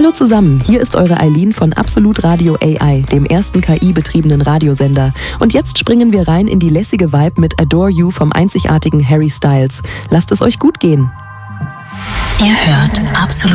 Hallo zusammen, hier ist eure Eileen von Absolut Radio AI, dem ersten KI-betriebenen Radiosender. Und jetzt springen wir rein in die lässige Vibe mit Adore You vom einzigartigen Harry Styles. Lasst es euch gut gehen. Ihr hört Absolut